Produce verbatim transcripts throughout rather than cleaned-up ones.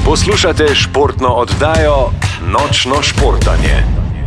Poslušate športno oddajo Nočno športanje.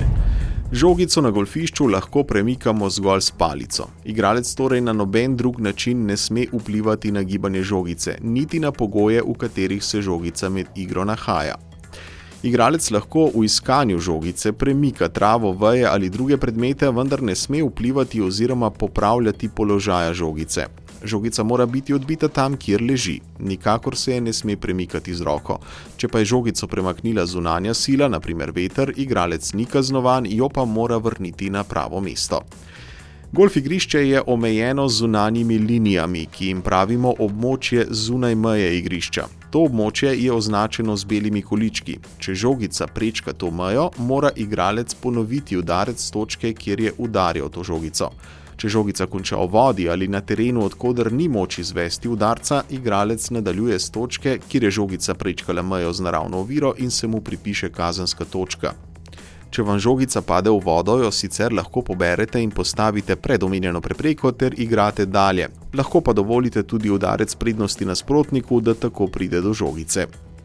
Žogico na golfišču lahko premikamo zgolj s palico. Igralec torej na noben drug način ne sme vplivati na gibanje žogice, niti na pogoje, v katerih se žogica med igro nahaja. Igralec lahko v iskanju žogice premika travo, veje ali druge predmete, vendar ne sme vplivati oziroma popravljati položaja žogice. Žogica mora biti odbita tam, kjer leži. Nikakor se je ne sme premikati z roko. Če pa je žogico premaknila zunanja sila, na primer veter, igralec ni kaznovan, jo pa mora vrniti na pravo mesto. Golf igrišče je omejeno z zunanjimi linijami, ki jim pravimo območje zunaj meje igrišča. To območje je označeno z belimi količki. Če žogica prečka to mejo, mora igralec ponoviti udarec s točke, kjer je udarjal to žogico. Če žogica konča v vodi ali na terenu, od koder ni moč izvesti udarca, igralec nadaljuje s točke, kjer je žogica prečkala mejo z naravno oviro in se mu pripiše kazenska točka. Če vam žogica pade v vodo, jo sicer lahko poberete in postavite pred omenjeno prepreko ter igrate dalje. Lahko pa dovolite tudi udarec prednosti nasprotniku, da tako pride do žogice.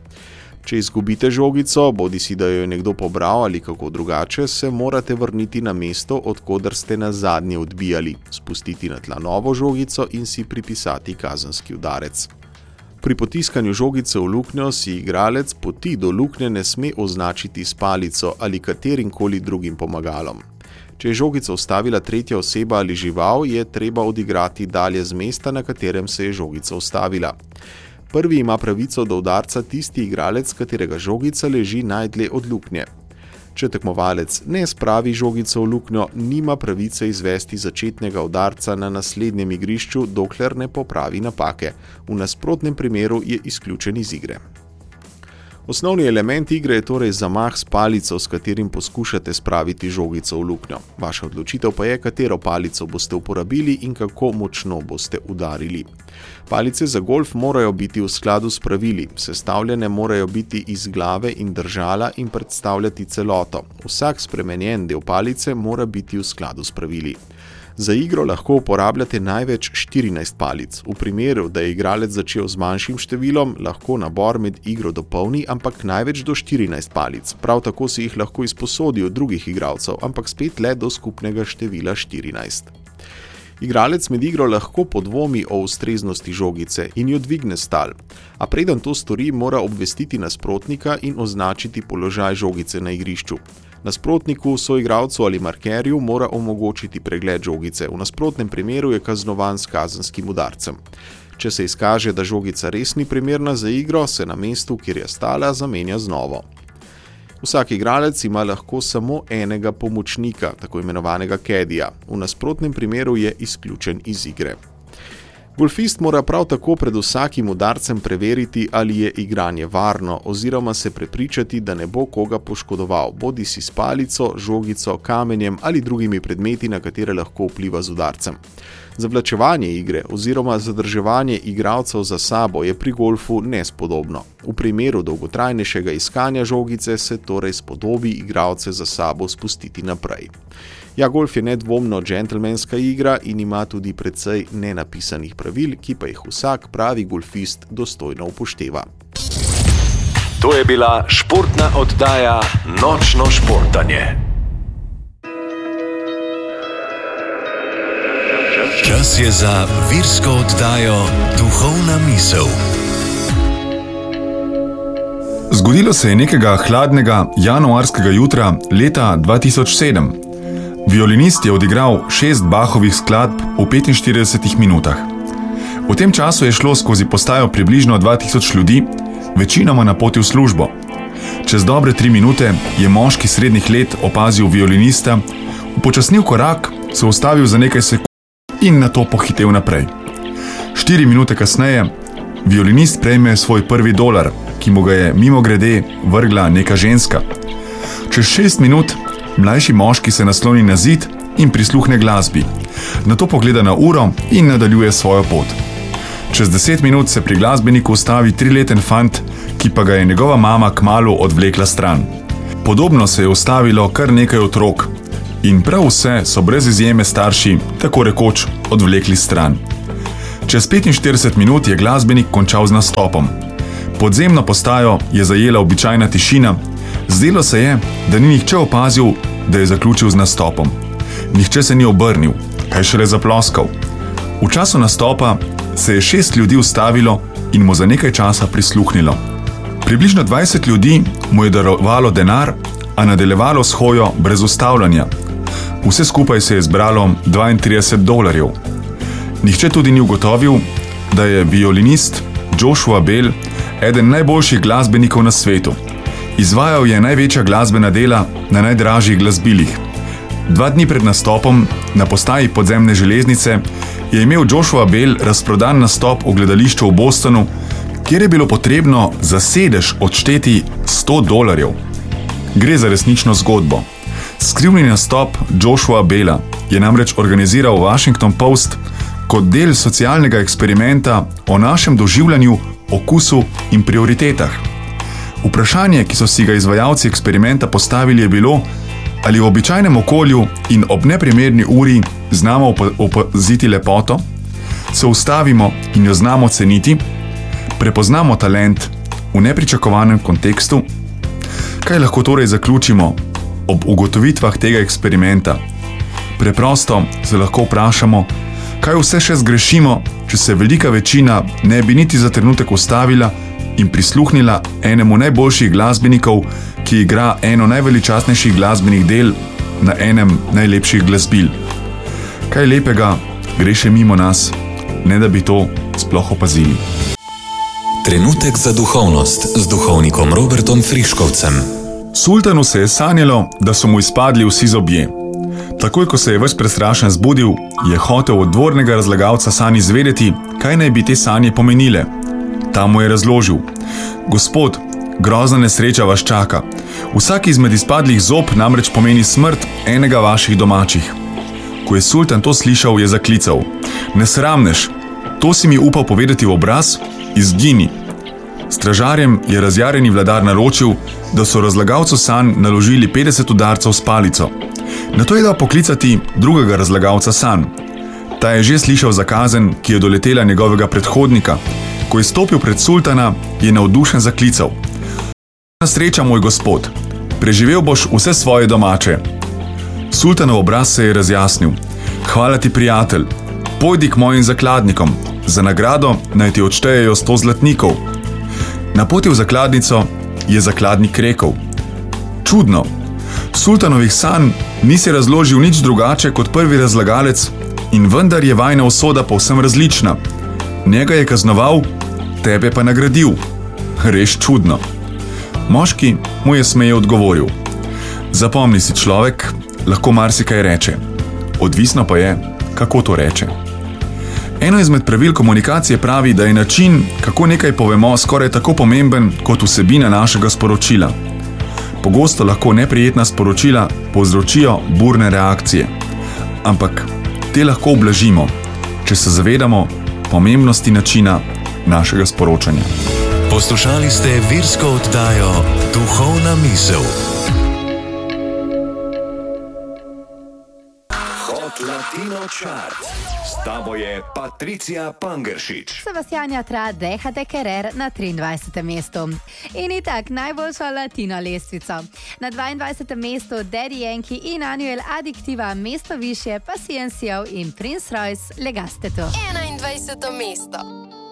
Če izgubite žogico, bodisi da jo je nekdo pobral ali kako drugače, se morate vrniti na mesto, od koder ste nazadnje odbijali, spustiti na tla novo žogico in si pripisati kazenski udarec. Pri potiskanju žogice v luknjo si igralec poti do luknje ne sme označiti s palico ali katerimkoli drugim pomagalom. Če je žogico ustavila tretja oseba ali žival, je treba odigrati dalje z mesta, na katerem se je žogica ustavila. Prvi ima pravico do udarca tisti igralec, katerega žogica leži najdlje od luknje. Če tekmovalec ne spravi žogico v luknjo, nima pravice izvesti začetnega udarca na naslednjem igrišču, dokler ne popravi napake. V nasprotnem primeru je izključen iz igre. Osnovni element igre je torej zamah s palico, s katerim poskušate spraviti žogico v luknjo. Vaša odločitev pa je, katero palico boste uporabili in kako močno boste udarili. Palice za golf morajo biti v skladu s pravili, sestavljene morajo biti iz glave in držala in predstavljati celoto. Vsak spremenjen del palice mora biti v skladu s pravili. Za igro lahko uporabljate največ štirinajst palic. V primeru, da je igralec začel z manjšim številom, lahko nabor med igro dopolni, ampak največ do štirinajst palic. Prav tako si jih lahko izposodi od drugih igralcev, ampak spet le do skupnega števila štirinajst. Igralec med igro lahko podvomi o ustreznosti žogice in jo dvigne s tal, a preden to stori, mora obvestiti nasprotnika in označiti položaj žogice na igrišču. Nasprotniku, soigralcu ali markerju mora omogočiti pregled žogice, v nasprotnem primeru je kaznovan s kazenskim udarcem. Če se izkaže, da žogica res ni primerna za igro, se na mestu, kjer je stala, zamenja z novo. Vsak igralec ima lahko samo enega pomočnika, tako imenovanega caddyja. V nasprotnem primeru je izključen iz igre. Golfist mora prav tako pred vsakim udarcem preveriti, ali je igranje varno, oziroma se prepričati, da ne bo koga poškodoval, bodisi s palico, žogico, kamenjem ali drugimi predmeti, na katere lahko vpliva z udarcem. Zavlačevanje igre oziroma zadrževanje igralcev za sabo je pri golfu nespodobno. V primeru dolgotrajnejšega iskanja žogice se torej spodobi igralce za sabo spustiti naprej. Ja, golf je nedvomno džentelmenska igra in ima tudi precej nenapisanih pravil, ki pa jih vsak pravi golfist dostojno upošteva. To je bila športna oddaja Nočno športanje. Čas je za virsko oddajo Duhovna misel. Zgodilo se je nekega hladnega januarskega jutra leta dva tisoč sedem. Violinist je odigral šest Bachovih skladb v petinštiridesetih minutah. V tem času je šlo skozi postajo približno dva tisoč ljudi, večinoma na poti v službo. Čez dobre tri minute je moški srednjih let opazil violinista, upočasnil korak, se ustavil za nekaj sekund in nato pohitev naprej. Štiri minute kasneje violinist prejme svoj prvi dolar, ki mu ga je mimogrede vrgla neka ženska. Čez šest minut mlajši moški se nasloni na zid in prisluhne glasbi. Nato pogleda na uro in nadaljuje svojo pot. Čez deset minut se pri glasbeniku ustavi trileten fant, ki pa ga je njegova mama kmalu odvlekla stran. Podobno se je ustavilo kar nekaj otrok in prav vse so brez izjeme starši tako rekoč odvlekli stran. Čez petinštirideset minut je glasbenik končal z nastopom. Podzemno postajo je zajela običajna tišina, zdelo se je, da ni nihče opazil, da je zaključil z nastopom. Nihče se ni obrnil, kaj šele zaploskal. V času nastopa se je šest ljudi ustavilo in mu za nekaj časa prisluhnilo. Približno dvajset ljudi mu je darovalo denar, a nadaljevalo s hojo brez ustavljanja. Vse skupaj se je zbralo dvaintrideset dolarjev. Nihče tudi ni ugotovil, da je violinist Joshua Bell eden najboljših glasbenikov na svetu. Izvajal je največja glasbena dela na najdražjih glasbilih. Dva dni pred nastopom na postaji podzemne železnice je imel Joshua Bell razprodan nastop v gledališču v Bostonu, kjer je bilo potrebno za sedež odšteti sto dolarjev. Gre za resnično zgodbo. Skrivni nastop Joshua Bella je namreč organiziral Washington Post kot del socialnega eksperimenta o našem doživljanju, okusu in prioritetah. Vprašanje, ki so si ga izvajalci eksperimenta postavili, je bilo, ali v običajnem okolju in ob neprimerni uri znamo opaziti lepoto, se ustavimo in jo znamo ceniti, prepoznamo talent v nepričakovanem kontekstu. Kaj lahko torej zaključimo ob ugotovitvah tega eksperimenta? Preprosto se lahko vprašamo, kaj vse še zgrešimo, če se velika večina ne bi niti za trenutek ustavila in prisluhnila enemu najboljših glasbenikov, ki igra eno najveličastnejših glasbenih del na enem najlepših glasbil. Kaj lepega gre še mimo nas, ne da bi to sploh opazili. Trenutek za duhovnost z duhovnikom Robertom Friškovcem. Sultanu se je sanjalo, da so mu izpadli vsi zobje. Takoj, ko se je ves prestrašen zbudil, je hotel od dvornega razlagalca sanj izvedeti, kaj naj bi te sanje pomenile. Ta mu je razložil: Gospod, grozna nesreča vas čaka. Vsak izmed izpadlih zob namreč pomeni smrt enega vaših domačih. Ko je sultan to slišal, je zaklical: Nesramnež, to si mi upal povedati v obraz? Izgini. Stražarjem je razjarjeni vladar naročil, da so razlagalcu sanj naložili petdeset udarcev s palico. Nato je dal poklicati drugega razlagalca sanj. Ta je že slišal za kazen, ki je doletela njegovega predhodnika. Ko je stopil pred sultana, je navdušen zaklical: Sreča, moj gospod, preživel boš vse svoje domače. Sultanov obraz se je razjasnil. Hvala ti, prijatelj, pojdi k mojim zakladnikom, za nagrado naj ti odštejejo sto zlatnikov. Na poti v zakladnico je zakladnik rekel: Čudno, sultanovih sanj nisi razložil nič drugače kot prvi razlagalec in vendar je vajna usoda povsem različna. Njega je kaznoval, tebe pa nagradil. Res čudno. Moški mu je smeje odgovoril: Zapomni si, človek lahko marsikaj reče. Odvisno pa je, kako to reče. Eno izmed pravil komunikacije pravi, da je način, kako nekaj povemo, skoraj tako pomemben kot vsebina našega sporočila. Pogosto lahko neprijetna sporočila povzročijo burne reakcije, ampak te lahko ublažimo, če se zavedamo pomembnosti načina našega sporočanja. Poslušali ste virsko oddajo Duhovna misel. Hot Latino Chart. S tabo je Patricia Pangeršič. Sebastián Yatra, Deja de querer na triindvajsetem mestu. In itak najboljšo latino lestvico. Na dvaindvajsetem mestu Daddy Yankee in Anuel Adiktiva, mesto višje pa C N C O in Prince Royce Legaste tu. enaindvajseto mesto.